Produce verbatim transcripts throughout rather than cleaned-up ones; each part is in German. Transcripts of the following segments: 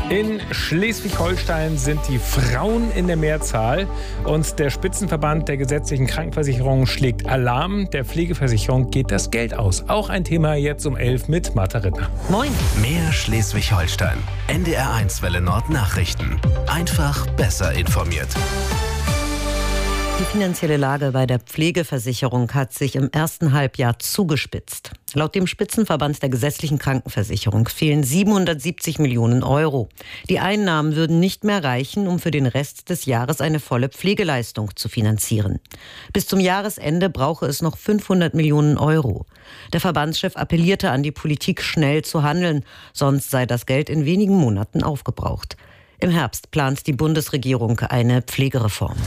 In Schleswig-Holstein sind die Frauen in der Mehrzahl und der Spitzenverband der gesetzlichen Krankenversicherung schlägt Alarm. Der Pflegeversicherung geht das Geld aus. Auch ein Thema jetzt um elf mit Martha Rittner. Moin. Mehr Schleswig-Holstein. N D R eins Welle Nord Nachrichten. Einfach besser informiert. Die finanzielle Lage bei der Pflegeversicherung hat sich im ersten Halbjahr zugespitzt. Laut dem Spitzenverband der gesetzlichen Krankenversicherung fehlen siebenhundertsiebzig Millionen Euro. Die Einnahmen würden nicht mehr reichen, um für den Rest des Jahres eine volle Pflegeleistung zu finanzieren. Bis zum Jahresende brauche es noch fünfhundert Millionen Euro. Der Verbandschef appellierte an die Politik, schnell zu handeln, sonst sei das Geld in wenigen Monaten aufgebraucht. Im Herbst plant die Bundesregierung eine Pflegereform.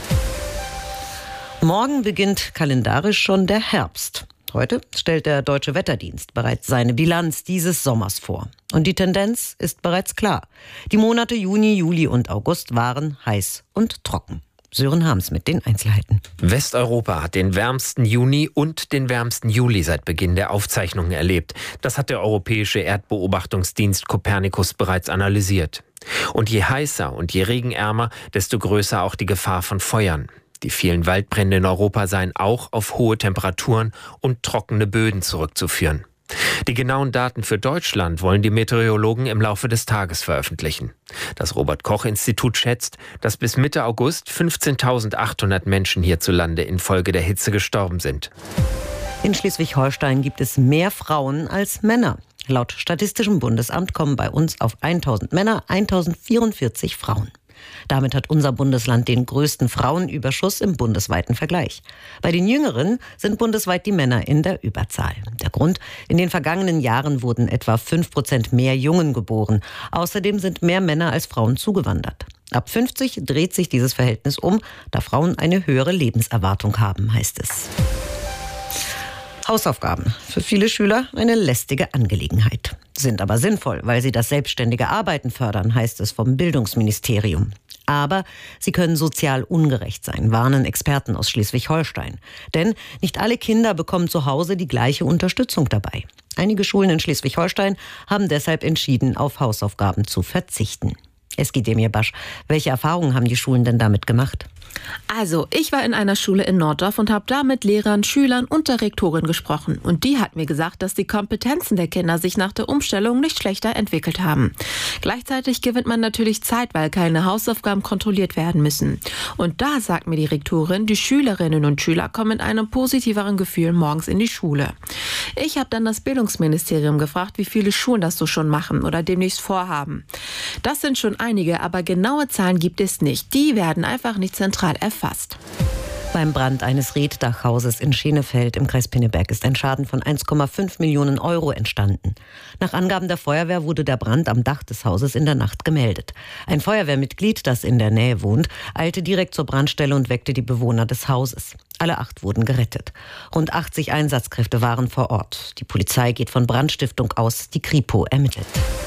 Morgen beginnt kalendarisch schon der Herbst. Heute stellt der Deutsche Wetterdienst bereits seine Bilanz dieses Sommers vor. Und die Tendenz ist bereits klar. Die Monate Juni, Juli und August waren heiß und trocken. Sören Harms mit den Einzelheiten. Westeuropa hat den wärmsten Juni und den wärmsten Juli seit Beginn der Aufzeichnungen erlebt. Das hat der europäische Erdbeobachtungsdienst Copernicus bereits analysiert. Und je heißer und je regenärmer, desto größer auch die Gefahr von Feuern. Die vielen Waldbrände in Europa seien auch auf hohe Temperaturen und trockene Böden zurückzuführen. Die genauen Daten für Deutschland wollen die Meteorologen im Laufe des Tages veröffentlichen. Das Robert-Koch-Institut schätzt, dass bis Mitte August fünfzehntausendachthundert Menschen hierzulande infolge der Hitze gestorben sind. In Schleswig-Holstein gibt es mehr Frauen als Männer. Laut Statistischem Bundesamt kommen bei uns auf tausend Männer tausendvierundvierzig Frauen. Damit hat unser Bundesland den größten Frauenüberschuss im bundesweiten Vergleich. Bei den Jüngeren sind bundesweit die Männer in der Überzahl. Der Grund: In den vergangenen Jahren wurden etwa fünf Prozent mehr Jungen geboren. Außerdem sind mehr Männer als Frauen zugewandert. Ab fünfzig dreht sich dieses Verhältnis um, da Frauen eine höhere Lebenserwartung haben, heißt es. Hausaufgaben. Für viele Schüler eine lästige Angelegenheit. Sind aber sinnvoll, weil sie das selbstständige Arbeiten fördern, heißt es vom Bildungsministerium. Aber sie können sozial ungerecht sein, warnen Experten aus Schleswig-Holstein. Denn nicht alle Kinder bekommen zu Hause die gleiche Unterstützung dabei. Einige Schulen in Schleswig-Holstein haben deshalb entschieden, auf Hausaufgaben zu verzichten. Eski Demirbaş, welche Erfahrungen haben die Schulen denn damit gemacht? Also, ich war in einer Schule in Norddorf und habe da mit Lehrern, Schülern und der Rektorin gesprochen. Und die hat mir gesagt, dass die Kompetenzen der Kinder sich nach der Umstellung nicht schlechter entwickelt haben. Gleichzeitig gewinnt man natürlich Zeit, weil keine Hausaufgaben kontrolliert werden müssen. Und da sagt mir die Rektorin, die Schülerinnen und Schüler kommen mit einem positiveren Gefühl morgens in die Schule. Ich habe dann das Bildungsministerium gefragt, wie viele Schulen das so schon machen oder demnächst vorhaben. Das sind schon einige, aber genaue Zahlen gibt es nicht. Die werden einfach nicht zentral erfasst. Beim Brand eines Reetdachhauses in Schenefeld im Kreis Pinneberg ist ein Schaden von eins Komma fünf Millionen Euro entstanden. Nach Angaben der Feuerwehr wurde der Brand am Dach des Hauses in der Nacht gemeldet. Ein Feuerwehrmitglied, das in der Nähe wohnt, eilte direkt zur Brandstelle und weckte die Bewohner des Hauses. Alle acht wurden gerettet. Rund achtzig Einsatzkräfte waren vor Ort. Die Polizei geht von Brandstiftung aus, die Kripo ermittelt.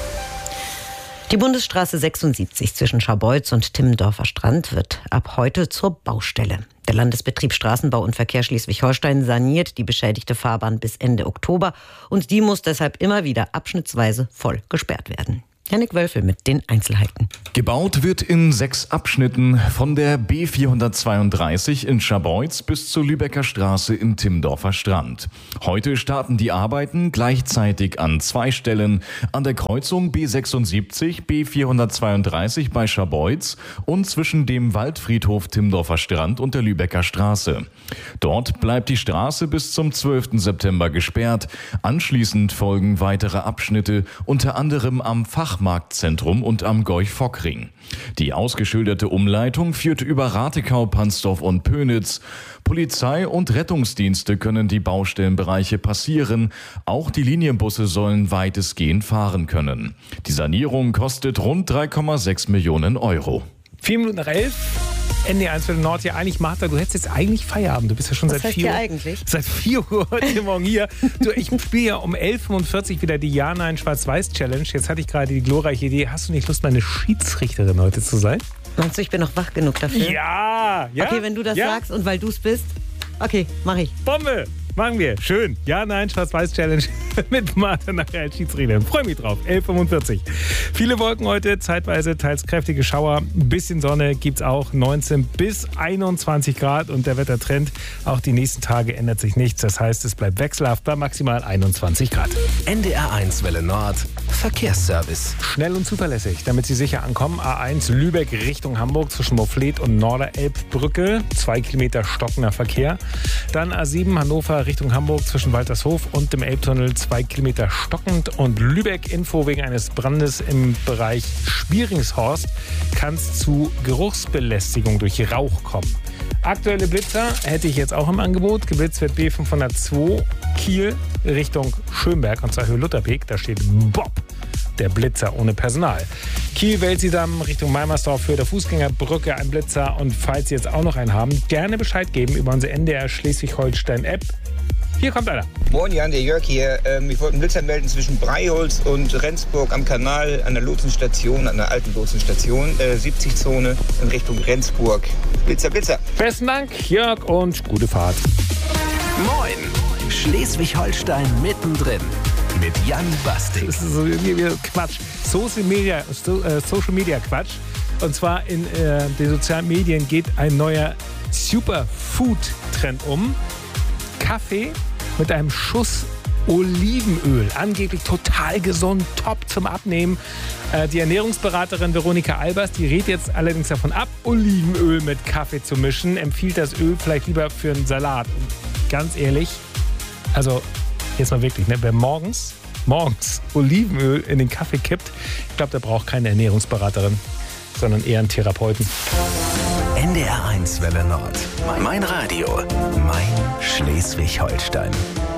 Die Bundesstraße sechsundsiebzig zwischen Scharbeutz und Timmendorfer Strand wird ab heute zur Baustelle. Der Landesbetrieb Straßenbau und Verkehr Schleswig-Holstein saniert die beschädigte Fahrbahn bis Ende Oktober und die muss deshalb immer wieder abschnittsweise voll gesperrt werden. Jannik Wölfel mit den Einzelheiten. Gebaut wird in sechs Abschnitten von der B vierhundertzweiunddreißig in Scharbeutz bis zur Lübecker Straße in Timmendorfer Strand. Heute starten die Arbeiten gleichzeitig an zwei Stellen, an der Kreuzung B sechsundsiebzig, B vierhundertzweiunddreißig bei Scharbeutz und zwischen dem Waldfriedhof Timmendorfer Strand und der Lübecker Straße. Dort bleibt die Straße bis zum zwölften September gesperrt. Anschließend folgen weitere Abschnitte, unter anderem am Fachmarktzentrum und am Gorch-Fock-Ring. Die ausgeschilderte Umleitung führt über Ratekau, Pansdorf und Pönitz. Polizei und Rettungsdienste können die Baustellenbereiche passieren. Auch die Linienbusse sollen weitestgehend fahren können. Die Sanierung kostet rund drei Komma sechs Millionen Euro. Vier Minuten nach elf. N D R eins Welle Nord hier. Eigentlich, Martha, du hättest jetzt eigentlich Feierabend. Du bist ja schon Was seit heißt vier hier Uhr. eigentlich? Seit vier Uhr heute Morgen hier. Du, ich spiele ja um elf Uhr fünfundvierzig wieder die Ja-Nein-Schwarz-Weiß-Challenge. Jetzt hatte ich gerade die glorreiche Idee. Hast du nicht Lust, meine Schiedsrichterin heute zu sein? Meinst du, ich bin noch wach genug dafür? Ja! ja Okay, wenn du das ja. sagst und weil du es bist. Okay, mach ich. Bombe! machen wir. Schön. Ja, nein, Schwarz-Weiß-Challenge mit Martin nachher als Schiedsrichter. Freue mich drauf. elf Uhr fünfundvierzig. Viele Wolken heute, zeitweise teils kräftige Schauer. Ein bisschen Sonne gibt's auch. neunzehn bis einundzwanzig Grad und der Wettertrend auch die nächsten Tage ändert sich nichts. Das heißt, es bleibt wechselhaft bei maximal einundzwanzig Grad. N D R eins Welle Nord. Verkehrsservice. Schnell und zuverlässig, damit Sie sicher ankommen. A eins Lübeck Richtung Hamburg zwischen Mofflet und Norderelbbrücke. Zwei Kilometer stockender Verkehr. Dann A sieben Hannover Richtung Hamburg zwischen Waltershof und dem Elbtunnel. Zwei Kilometer stockend. Und Lübeck Info wegen eines Brandes im Bereich Spieringshorst kann es zu Geruchsbelästigung durch Rauch kommen. Aktuelle Blitzer hätte ich jetzt auch im Angebot. Geblitzt wird B fünfhundertzwei Kiel Richtung Schönberg und zwar Höhe Lutherbeek. Da steht Bob, der Blitzer ohne Personal. Kiel-Welsidamm Richtung Meimersdorf für der Fußgängerbrücke ein Blitzer. Und falls Sie jetzt auch noch einen haben, gerne Bescheid geben über unsere N D R Schleswig-Holstein-App. Hier kommt einer. Moin Jan, der Jörg hier. Ähm, ich wollte einen Blitzer melden zwischen Breiholz und Rendsburg am Kanal an der Lotsenstation, an der alten Lotsenstation, äh, siebzig Zone in Richtung Rendsburg. Blitzer, Blitzer. Besten Dank, Jörg, und gute Fahrt. Moin. Schleswig-Holstein mittendrin. Mit Jan Bastik. Das ist so irgendwie Quatsch. Social Media, so, äh, Social Media Quatsch. Und zwar in äh, den sozialen Medien geht ein neuer Superfood-Trend um. Kaffee mit einem Schuss Olivenöl. Angeblich total gesund, top zum Abnehmen. Äh, die Ernährungsberaterin Veronika Albers, die rät jetzt allerdings davon ab, Olivenöl mit Kaffee zu mischen. Empfiehlt das Öl vielleicht lieber für einen Salat. Und ganz ehrlich, also jetzt mal wirklich, ne, wer morgens, morgens Olivenöl in den Kaffee kippt, ich glaube, der braucht keine Ernährungsberaterin, sondern eher einen Therapeuten. N D R eins Welle Nord. Mein Radio. Mein Schleswig-Holstein.